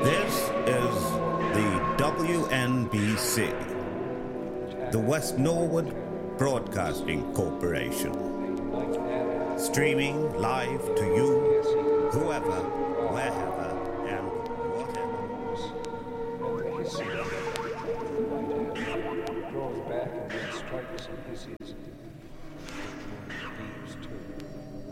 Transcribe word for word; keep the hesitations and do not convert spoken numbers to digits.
This is the W N B C, the West Norwood Broadcasting Corporation, streaming live to you, whoever, wherever, and whatever. Goes back and then strikes him.